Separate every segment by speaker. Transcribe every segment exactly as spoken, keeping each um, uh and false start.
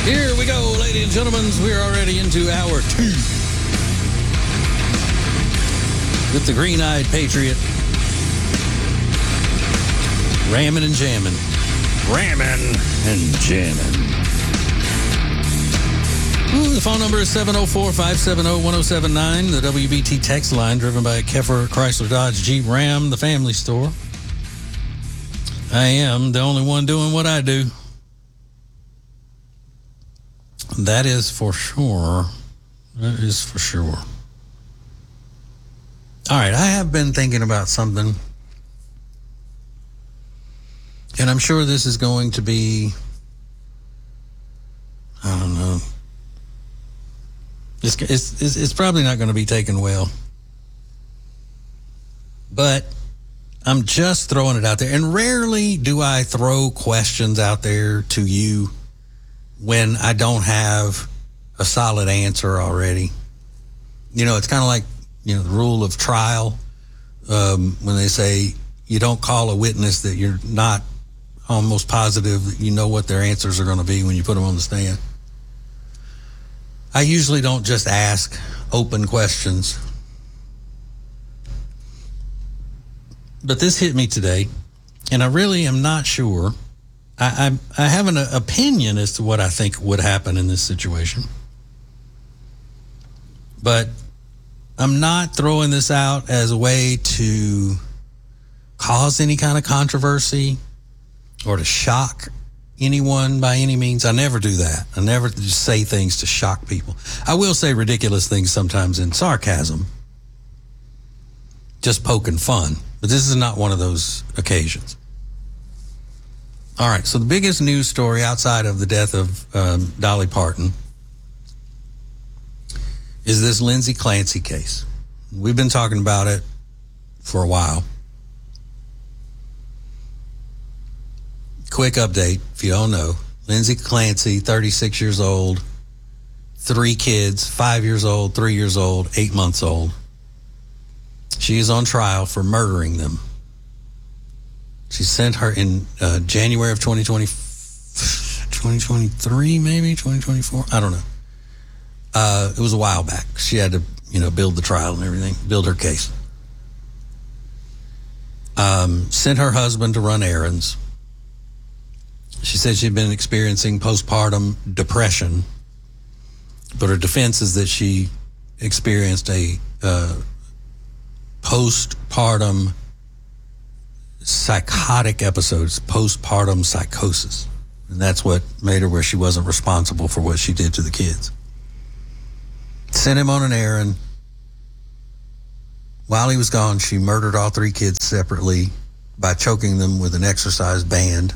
Speaker 1: Here we go, ladies and gentlemen. We're already into hour two with the green-eyed patriot. Ramming and jamming. Ramming and jamming. Ooh, the phone number is seven oh four, five seven oh, one oh seven nine. The W B T text line driven by Keffer Chrysler Dodge Jeep Ram, the family store. I am the only one doing what I do. That is for sure. That is for sure. All right, I have been thinking about something. And I'm sure this is going to be, I don't know. It's, it's, it's probably not going to be taken well. But I'm just throwing it out there. And rarely do I throw questions out there to you when I don't have a solid answer already. You know, it's kind of like, you know, the rule of trial, um, when they say you don't call a witness that you're not almost positive that you know what their answers are going to be when you put them on the stand. I usually don't just ask open questions. But this hit me today, and I really am not sure. I, I, I have an opinion as to what I think would happen in this situation. But I'm not throwing this out as a way to cause any kind of controversy or to shock anyone by any means. I never do that. I never just say things to shock people. I will say ridiculous things sometimes in sarcasm, just poking fun. But this is not one of those occasions. All right, so the biggest news story outside of the death of um, Dolly Parton is this Lindsay Clancy case. We've been talking about it for a while. Quick update, if you don't know. Lindsay Clancy, thirty-six years old, three kids, five years old, three years old, eight months old. She is on trial for murdering them. She sent her in uh, January of twenty twenty, twenty twenty-three, maybe twenty twenty-four. I don't know. Uh, it was a while back. She had to, you know, build the trial and everything, build her case. Um, sent her husband to run errands. She said she'd been experiencing postpartum depression, but her defense is that she experienced a uh, postpartum psychotic episodes, postpartum psychosis. And that's what made her where she wasn't responsible for what she did to the kids. Sent him on an errand. While he was gone, she murdered all three kids separately by choking them with an exercise band.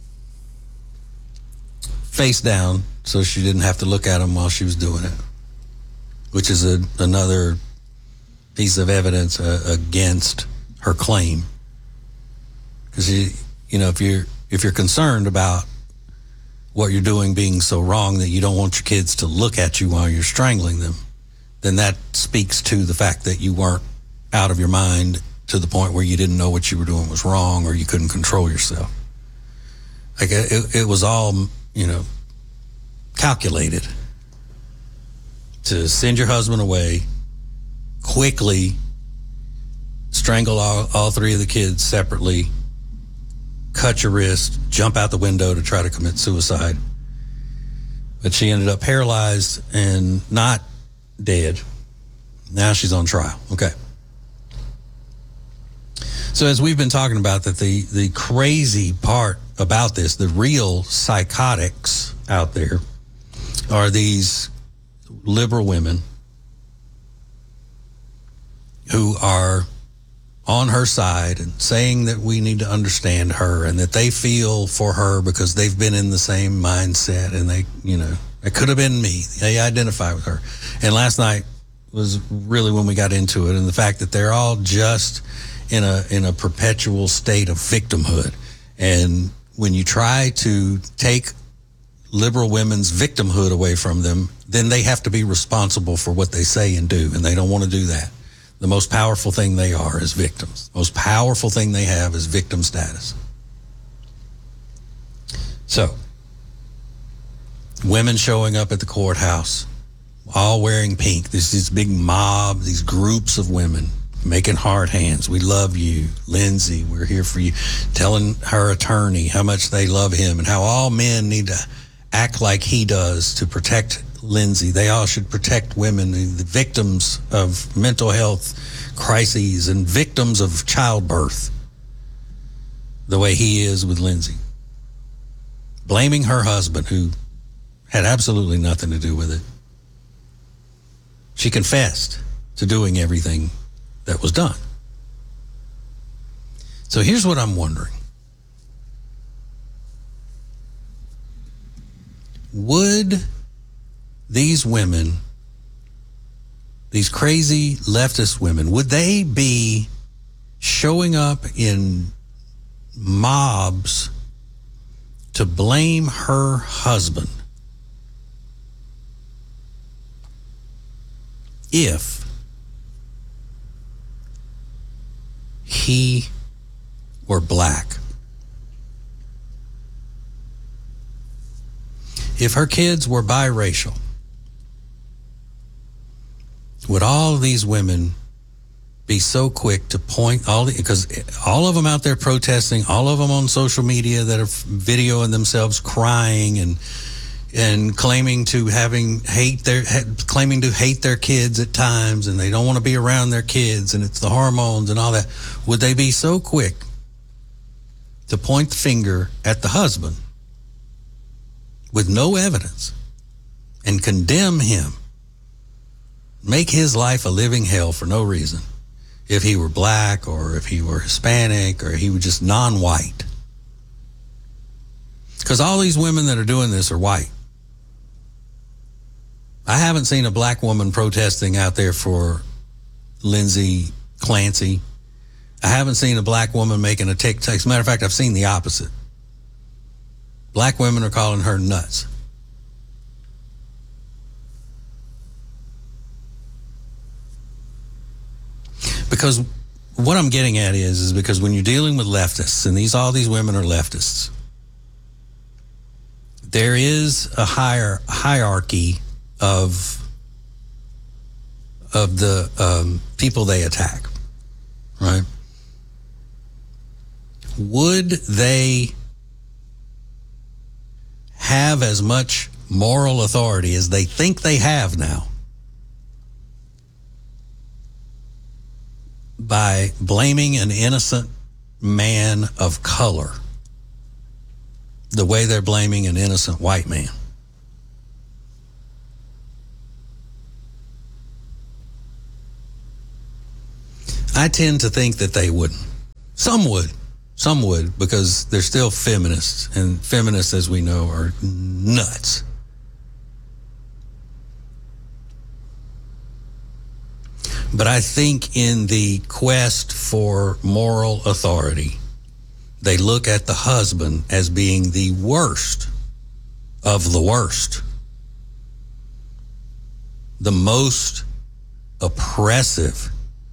Speaker 1: Face down, so she didn't have to look at them while she was doing it. Which is a, another piece of evidence uh, against her claim. Because you, you know, if you're if you're concerned about what you're doing being so wrong that you don't want your kids to look at you while you're strangling them, then that speaks to the fact that you weren't out of your mind to the point where you didn't know what you were doing was wrong or you couldn't control yourself. Like it, it was all, you know, calculated to send your husband away, quickly strangle all, all three of the kids separately, cut your wrist, jump out the window to try to commit suicide. But she ended up paralyzed and not dead. Now she's on trial. Okay. So as we've been talking about, that the, the crazy part about this, the real psychotics out there are these liberal women who are on her side and saying that we need to understand her and that they feel for her because they've been in the same mindset and they, you know, it could have been me. They identify with her. And last night was really when we got into it, and the fact that they're all just in a in a perpetual state of victimhood. And when you try to take liberal women's victimhood away from them, then they have to be responsible for what they say and do, and they don't want to do that. The most powerful thing they are is victims. The most powerful thing they have is victim status. So, women showing up at the courthouse, all wearing pink. There's this big mob, these groups of women making hard hands. We love you, Lindsay. We're here for you. Telling her attorney how much they love him and how all men need to act like he does to protect Lindsay. They all should protect women, the victims of mental health crises and victims of childbirth, the way he is with Lindsay. Blaming her husband, who had absolutely nothing to do with it. She confessed to doing everything that was done. So here's what I'm wondering. Would these women, these crazy leftist women, would they be showing up in mobs to blame her husband if he were black? If her kids were biracial, would all of these women be so quick to point all the, because all of them out there protesting, all of them on social media that are videoing themselves crying and and claiming to having hate their claiming to hate their kids at times, and they don't want to be around their kids, and it's the hormones and all that. Would they be so quick to point the finger at the husband with no evidence and condemn him, make his life a living hell for no reason, if he were black or if he were Hispanic or he was just non-white? Because all these women that are doing this are white. I haven't seen a black woman protesting out there for Lindsay Clancy. I haven't seen a black woman making a TikTok. As a matter of fact, I've seen the opposite. Black women are calling her nuts. Because what I'm getting at is, is because when you're dealing with leftists, and these all these women are leftists, there is a higher hierarchy of of the um, people they attack, right? Would they have as much moral authority as they think they have now by blaming an innocent man of color the way they're blaming an innocent white man? I tend to think that they wouldn't. Some would. Some would, because they're still feminists, and feminists, as we know, are nuts. But I think in the quest for moral authority, they look at the husband as being the worst of the worst, the most oppressive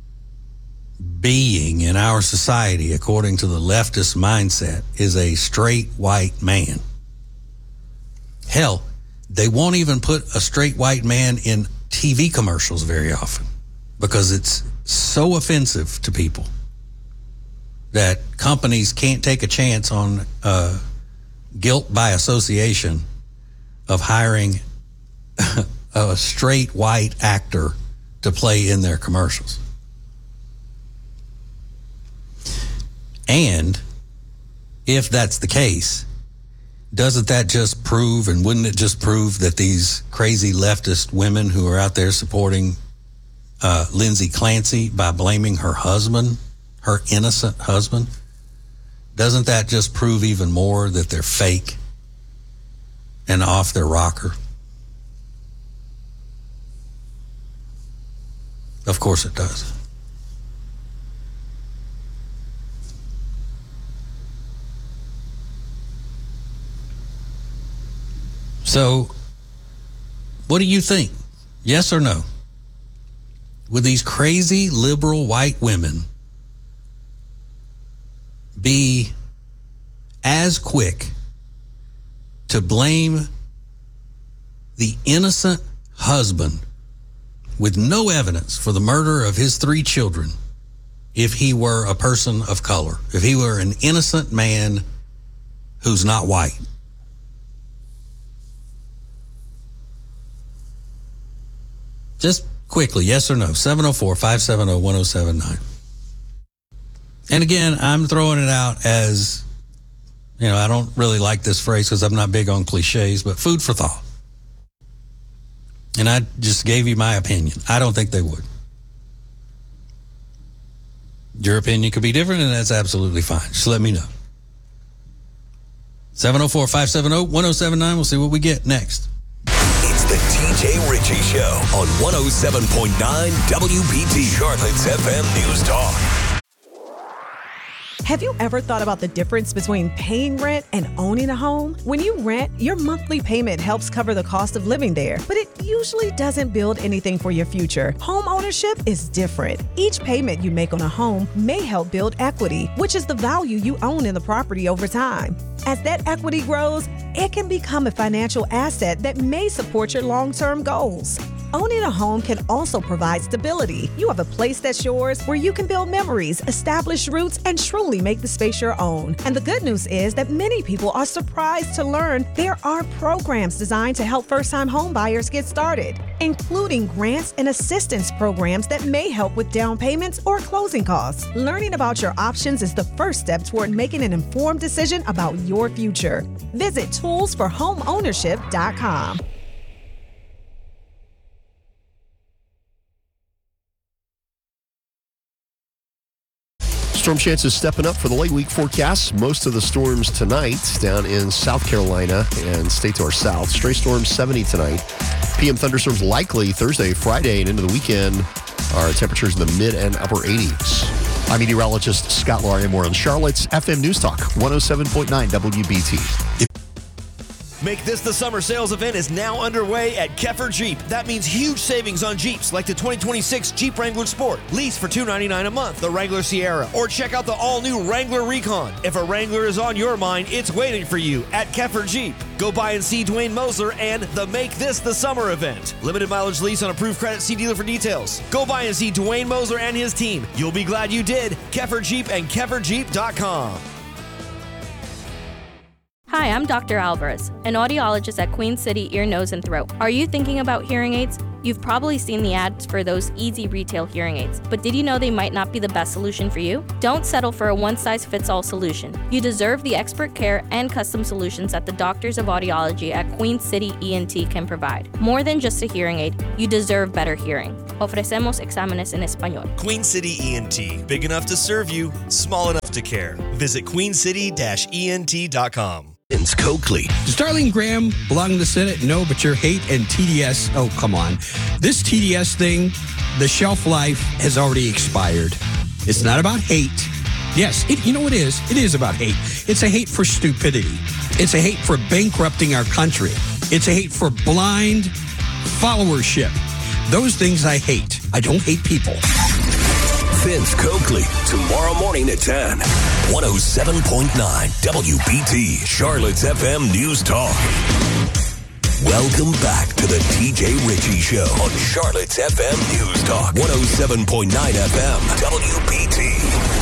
Speaker 1: being in our society, according to the leftist mindset, is a straight white man. Hell, they won't even put a straight white man in T V commercials very often because it's so offensive to people that companies can't take a chance on uh, guilt by association of hiring a straight white actor to play in their commercials. And if that's the case, doesn't that just prove, and wouldn't it just prove that these crazy leftist women who are out there supporting uh, Lindsay Clancy by blaming her husband, her innocent husband, doesn't that just prove even more that they're fake and off their rocker? Of course it does. So, what do you think? Yes or no? Would these crazy liberal white women be as quick to blame the innocent husband with no evidence for the murder of his three children if he were a person of color, if he were an innocent man who's not white? Just quickly, yes or no, seven oh four, five seven oh, one oh seven nine. And again, I'm throwing it out as, you know, I don't really like this phrase because I'm not big on cliches, but food for thought. And I just gave you my opinion. I don't think they would. Your opinion could be different, and that's absolutely fine. Just let me know. seven oh four, five seven oh, one oh seven nine. We'll see what we get next.
Speaker 2: It's the T J Ritchie Show on one oh seven point nine W B T, Charlotte's F M News Talk.
Speaker 3: Have you ever thought about the difference between paying rent and owning a home? When you rent, your monthly payment helps cover the cost of living there, but it usually doesn't build anything for your future. Home ownership is different. Each payment you make on a home may help build equity, which is the value you own in the property over time. As that equity grows, it can become a financial asset that may support your long-term goals. Owning a home can also provide stability. You have a place that's yours where you can build memories, establish roots, and truly make the space your own. And the good news is that many people are surprised to learn there are programs designed to help first-time home buyers get started, including grants and assistance programs that may help with down payments or closing costs. Learning about your options is the first step toward making an informed decision about your future. Visit tools for home ownership dot com.
Speaker 4: Storm chances stepping up for the late week forecast. Most of the storms tonight down in South Carolina and stay to our south. Stray storms seventy tonight. P M thunderstorms likely Thursday, Friday, and into the weekend. Our temperatures in the mid and upper eighties. I'm meteorologist Scott Laria. More on Charlotte's F M News Talk, one oh seven point nine W B T.
Speaker 5: Make This the Summer sales event is now underway at Keffer Jeep. That means huge savings on Jeeps like the twenty twenty-six Jeep Wrangler Sport. Lease for two hundred ninety-nine dollars a month, the Wrangler Sierra, or check out the all-new Wrangler Recon. If a Wrangler is on your mind, it's waiting for you at Keffer Jeep. Go by and see Dwayne Mosler and the Make This the Summer event. Limited mileage lease on approved credit. See dealer for details. Go by and see Dwayne Mosler and his team. You'll be glad you did. Keffer Jeep and Keffer Jeep dot com.
Speaker 6: Hi, I'm Doctor Alvarez, an audiologist at Queen City Ear, Nose, and Throat. Are you thinking about hearing aids? You've probably seen the ads for those easy retail hearing aids, but did you know they might not be the best solution for you? Don't settle for a one-size-fits-all solution. You deserve the expert care and custom solutions that the doctors of audiology at Queen City E N T can provide. More than just a hearing aid, you deserve better hearing. Ofrecemos exámenes en español.
Speaker 5: Queen City E N T, big enough to serve you, small enough to care. Visit queen city dash E N T dot com.
Speaker 2: Vince Coakley.
Speaker 7: Does Darlene Graham belong in the Senate? No, but your hate and T D S, oh, come on. This T D S thing, the shelf life has already expired. It's not about hate. Yes, it, you know it is. It is about hate. It's a hate for stupidity. It's a hate for bankrupting our country. It's a hate for blind followership. Those things I hate. I don't hate people.
Speaker 2: Vince Coakley, tomorrow morning at ten. one oh seven point nine W B T, Charlotte's F M News Talk. Welcome back to the T J Ritchie Show on Charlotte's F M News Talk, one oh seven point nine F M W B T.